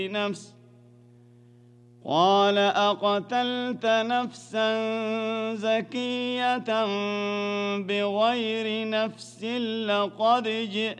نفس قال أقتلت نفسا زكية بغير نفس لقد جئت